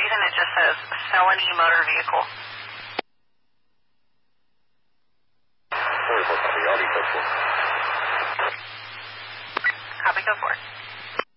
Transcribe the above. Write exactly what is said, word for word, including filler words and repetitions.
reason it just says felony motor vehicle. forty-four, copy. I'll be code four. Copy, go for it.